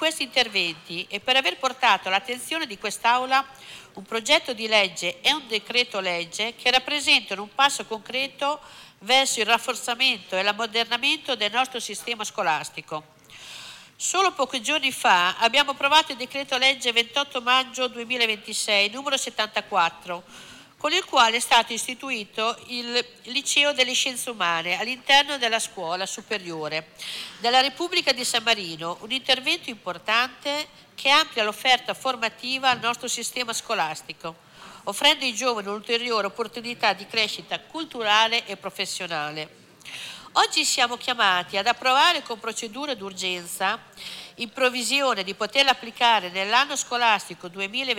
questi interventi e per aver portato all'attenzione di quest'Aula un progetto di legge e un decreto legge che rappresentano un passo concreto verso il rafforzamento e l'ammodernamento del nostro sistema scolastico. Solo pochi giorni fa abbiamo approvato il decreto legge 28 maggio 2026, numero 74, con il quale è stato istituito il Liceo delle Scienze Umane all'interno della scuola superiore della Repubblica di San Marino, un intervento importante che amplia l'offerta formativa al nostro sistema scolastico, offrendo ai giovani un'ulteriore opportunità di crescita culturale e professionale. Oggi siamo chiamati ad approvare con procedura d'urgenza, in previsione di poterla applicare nell'anno scolastico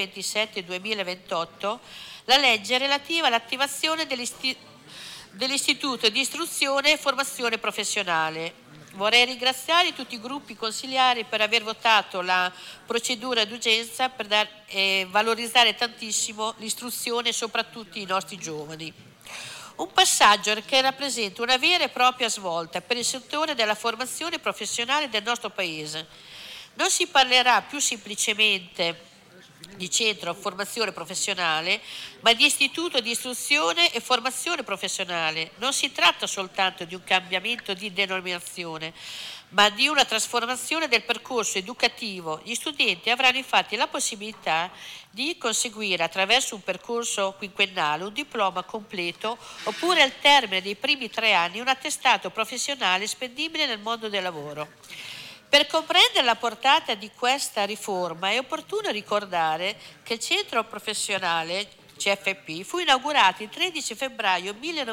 2027-2028, la legge relativa all'attivazione dell'Istituto di Istruzione e Formazione Professionale. Vorrei ringraziare tutti i gruppi consigliari per aver votato la procedura d'urgenza per valorizzare tantissimo l'istruzione e soprattutto i nostri giovani. Un passaggio che rappresenta una vera e propria svolta per il settore della formazione professionale del nostro Paese. Non si parlerà più semplicemente di centro formazione professionale, ma di istituto di istruzione e formazione professionale. Non si tratta soltanto di un cambiamento di denominazione, ma di una trasformazione del percorso educativo. Gli studenti avranno infatti la possibilità di conseguire attraverso un percorso quinquennale un diploma completo oppure al termine dei primi 3 anni un attestato professionale spendibile nel mondo del lavoro. Per comprendere la portata di questa riforma è opportuno ricordare che il centro professionale CFP fu inaugurato il 13 febbraio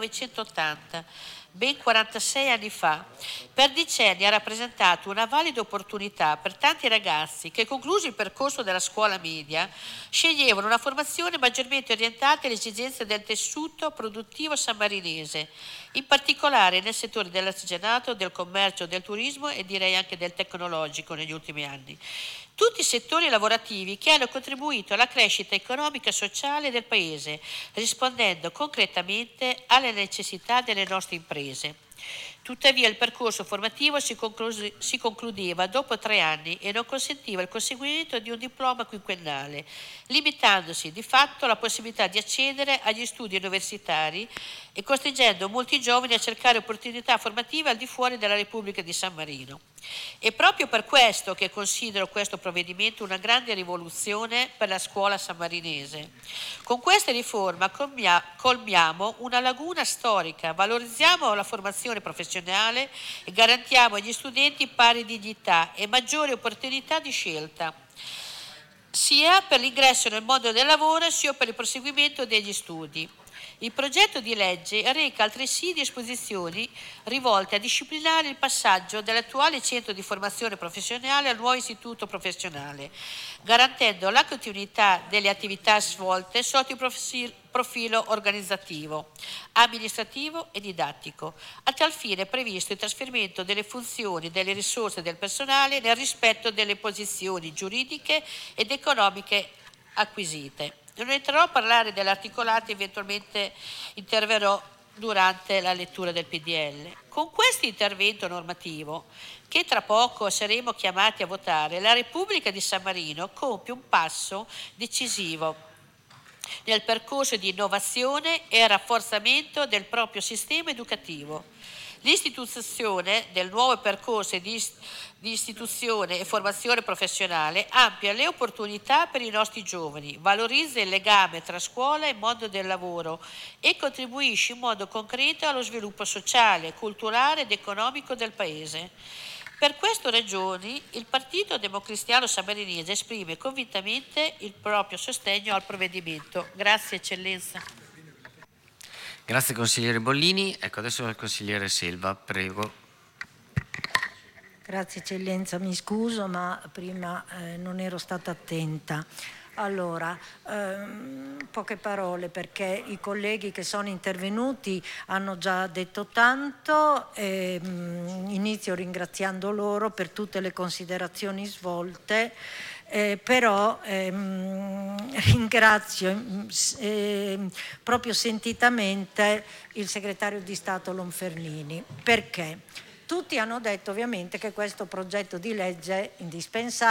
1980, ben 46 anni fa. Per decenni ha rappresentato una valida opportunità per tanti ragazzi che, concluso il percorso della scuola media, sceglievano una formazione maggiormente orientata alle esigenze del tessuto produttivo sammarinese, in particolare nel settore dell'artigianato, del commercio, del turismo e direi anche del tecnologico negli ultimi anni. Tutti i settori lavorativi che hanno contribuito alla crescita economica e sociale del Paese, rispondendo concretamente alle necessità delle nostre imprese. Tuttavia il percorso formativo si concludeva dopo 3 anni e non consentiva il conseguimento di un diploma quinquennale, limitandosi di fatto la possibilità di accedere agli studi universitari e costringendo molti giovani a cercare opportunità formative al di fuori della Repubblica di San Marino. È proprio per questo che considero questo provvedimento una grande rivoluzione per la scuola sammarinese. Con questa riforma colmiamo una laguna storica, valorizziamo la formazione professionale e garantiamo agli studenti pari dignità e maggiori opportunità di scelta, sia per l'ingresso nel mondo del lavoro sia per il proseguimento degli studi. Il progetto di legge reca altresì disposizioni rivolte a disciplinare il passaggio dall'attuale centro di formazione professionale al nuovo istituto professionale, garantendo la continuità delle attività svolte sotto il profilo organizzativo, amministrativo e didattico. A tal fine è previsto il trasferimento delle funzioni e delle risorse del personale nel rispetto delle posizioni giuridiche ed economiche acquisite. Non entrerò a parlare dell'articolato, eventualmente interverrò durante la lettura del PDL. Con questo intervento normativo, che tra poco saremo chiamati a votare, la Repubblica di San Marino compie un passo decisivo nel percorso di innovazione e rafforzamento del proprio sistema educativo. L'istituzione del nuovo percorso di istituzione e formazione professionale amplia le opportunità per i nostri giovani, valorizza il legame tra scuola e mondo del lavoro e contribuisce in modo concreto allo sviluppo sociale, culturale ed economico del Paese. Per queste ragioni il Partito Democristiano Sammarinese esprime convintamente il proprio sostegno al provvedimento. Grazie Eccellenza. Grazie consigliere Bollini. Ecco, adesso il consigliere Selva, prego. Grazie Eccellenza, mi scuso ma prima non ero stata attenta. Allora, poche parole perché i colleghi che sono intervenuti hanno già detto tanto. Inizio ringraziando loro per tutte le considerazioni svolte. Però ringrazio proprio sentitamente il segretario di Stato Lonfernini, perché tutti hanno detto ovviamente che questo progetto di legge è indispensabile.